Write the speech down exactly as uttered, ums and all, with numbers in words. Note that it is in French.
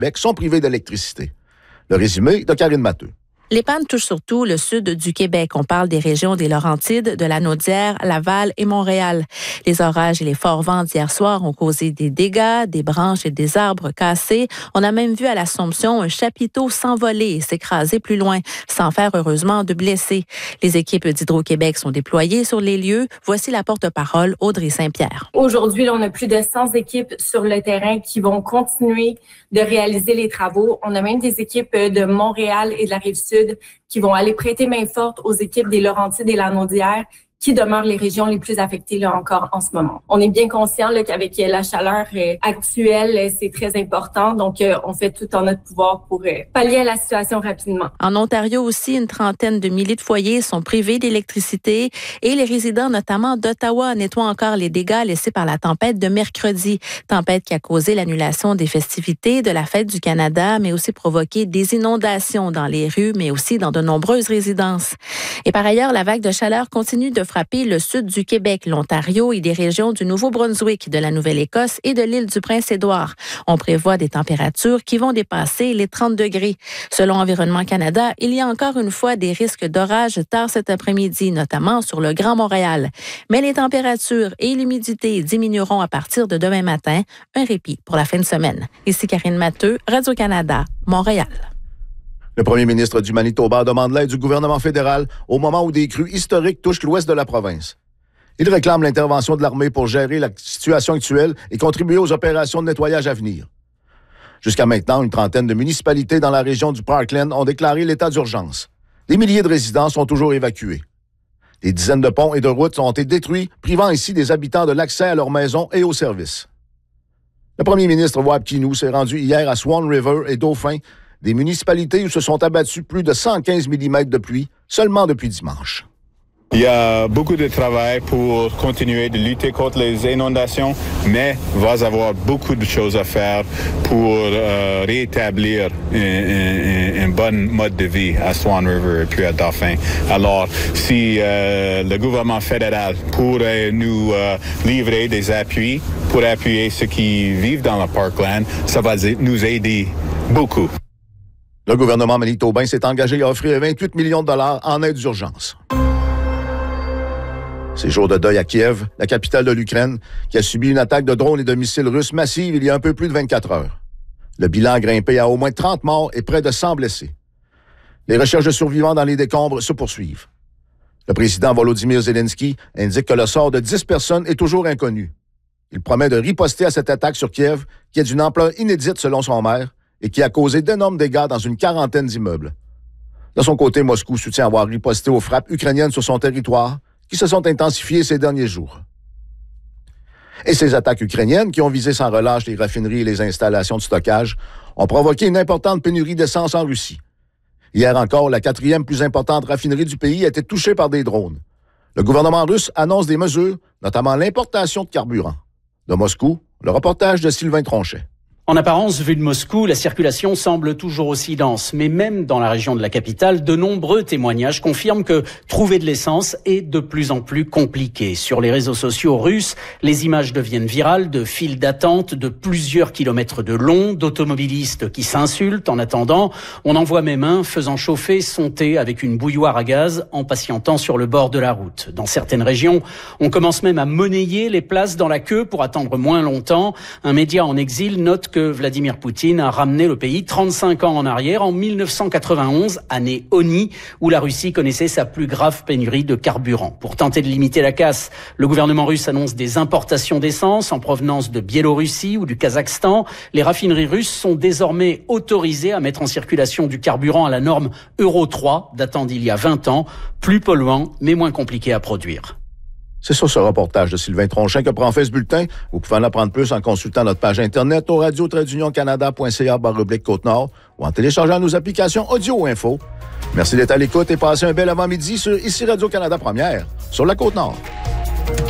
Québec sont privés d'électricité. Le résumé de Karine Matteux. Les pannes touchent surtout le sud du Québec. On parle des régions des Laurentides, de la Naudière, Laval et Montréal. Les orages et les forts vents d'hier soir ont causé des dégâts, des branches et des arbres cassés. On a même vu à l'Assomption un chapiteau s'envoler et s'écraser plus loin, sans faire heureusement de blessés. Les équipes d'Hydro-Québec sont déployées sur les lieux. Voici la porte-parole, Audrey Saint-Pierre. Aujourd'hui, là, on a plus de cent équipes sur le terrain qui vont continuer de réaliser les travaux. On a même des équipes de Montréal et de la Rive-Sud qui vont aller prêter main forte aux équipes des Laurentides et la Naudière, qui demeurent les régions les plus affectées là encore en ce moment. On est bien conscient là, qu'avec la chaleur euh, actuelle, euh, c'est très important. Donc, euh, on fait tout en notre pouvoir pour euh, pallier à la situation rapidement. En Ontario aussi, une trentaine de milliers de foyers sont privés d'électricité et les résidents, notamment d'Ottawa, nettoient encore les dégâts laissés par la tempête de mercredi. Tempête qui a causé l'annulation des festivités de la Fête du Canada, mais aussi provoqué des inondations dans les rues, mais aussi dans de nombreuses résidences. Et par ailleurs, la vague de chaleur continue de frapper le sud du Québec, l'Ontario et des régions du Nouveau-Brunswick, de la Nouvelle-Écosse et de l'île du Prince-Édouard. On prévoit des températures qui vont dépasser les trente degrés. Selon Environnement Canada, il y a encore une fois des risques d'orage tard cet après-midi, notamment sur le Grand Montréal. Mais les températures et l'humidité diminueront à partir de demain matin. Un répit pour la fin de semaine. Ici Karine Matteux, Radio-Canada, Montréal. Le premier ministre du Manitoba demande l'aide du gouvernement fédéral au moment où des crues historiques touchent l'ouest de la province. Il réclame l'intervention de l'armée pour gérer la situation actuelle et contribuer aux opérations de nettoyage à venir. Jusqu'à maintenant, une trentaine de municipalités dans la région du Parkland ont déclaré l'état d'urgence. Des milliers de résidents sont toujours évacués. Des dizaines de ponts et de routes ont été détruits, privant ainsi des habitants de l'accès à leurs maisons et aux services. Le premier ministre Wab Kinew s'est rendu hier à Swan River et Dauphin, des municipalités où se sont abattus plus de cent quinze millimètres de pluie seulement depuis dimanche. Il y a beaucoup de travail pour continuer de lutter contre les inondations, mais il va y avoir beaucoup de choses à faire pour euh, rétablir un, un, un bon mode de vie à Swan River et puis à Dauphin. Alors, si euh, le gouvernement fédéral pourrait nous euh, livrer des appuis pour appuyer ceux qui vivent dans le Parkland, ça va nous aider beaucoup. Le gouvernement manitobain s'est engagé à offrir vingt-huit millions de dollars en aide d'urgence. Ces jours de deuil à Kiev, la capitale de l'Ukraine, qui a subi une attaque de drones et de missiles russes massive il y a un peu plus de vingt-quatre heures. Le bilan a grimpé à au moins trente morts et près de cent blessés. Les recherches de survivants dans les décombres se poursuivent. Le président Volodymyr Zelensky indique que le sort de dix personnes est toujours inconnu. Il promet de riposter à cette attaque sur Kiev, qui est d'une ampleur inédite selon son maire, et qui a causé d'énormes dégâts dans une quarantaine d'immeubles. De son côté, Moscou soutient avoir riposté aux frappes ukrainiennes sur son territoire, qui se sont intensifiées ces derniers jours. Et ces attaques ukrainiennes, qui ont visé sans relâche les raffineries et les installations de stockage, ont provoqué une importante pénurie d'essence en Russie. Hier encore, la quatrième plus importante raffinerie du pays a été touchée par des drones. Le gouvernement russe annonce des mesures, notamment l'importation de carburant. De Moscou, le reportage de Sylvain Tronchet. En apparence, vu de Moscou, la circulation semble toujours aussi dense. Mais même dans la région de la capitale, de nombreux témoignages confirment que trouver de l'essence est de plus en plus compliqué. Sur les réseaux sociaux russes, les images deviennent virales de files d'attente de plusieurs kilomètres de long, d'automobilistes qui s'insultent en attendant. On en voit même un faisant chauffer son thé avec une bouilloire à gaz en patientant sur le bord de la route. Dans certaines régions, on commence même à monnayer les places dans la queue pour attendre moins longtemps. Un média en exil note que Vladimir Poutine a ramené le pays trente-cinq ans en arrière, en mille neuf cent quatre-vingt-onze, année Oni, où la Russie connaissait sa plus grave pénurie de carburant. Pour tenter de limiter la casse, le gouvernement russe annonce des importations d'essence en provenance de Biélorussie ou du Kazakhstan. Les raffineries russes sont désormais autorisées à mettre en circulation du carburant à la norme Euro trois, datant d'il y a vingt ans, plus polluant mais moins compliqué à produire. C'est sur ce reportage de Sylvain Tronchet que prend fait ce bulletin. Vous pouvez en apprendre plus en consultant notre page Internet au radio tiret union canada point c a barre oblique Côte-Nord ou en téléchargeant nos applications audio ou info. Merci d'être à l'écoute et passez un bel avant-midi sur ici Radio-Canada Première, sur la Côte-Nord.